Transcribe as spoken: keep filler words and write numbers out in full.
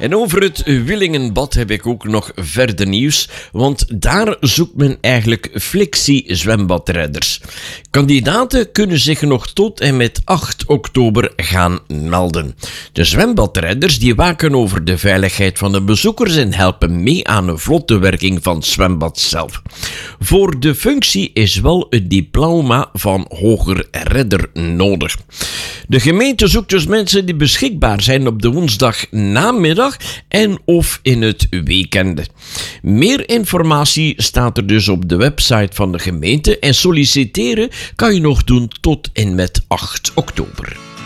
En over het Willingenbad heb ik ook nog verder nieuws, want daar zoekt men eigenlijk flexie-zwembadredders. Kandidaten kunnen zich nog tot en met acht oktober gaan melden. De zwembadredders die waken over de veiligheid van de bezoekers en helpen mee aan een vlotte werking van het zwembad zelf. Voor de functie is wel een diploma van hoger redder nodig. De gemeente zoekt dus mensen die beschikbaar zijn op de woensdagnamiddag en of in het weekend. Meer informatie staat er dus op de website van de gemeente en solliciteren kan je nog doen tot en met acht oktober.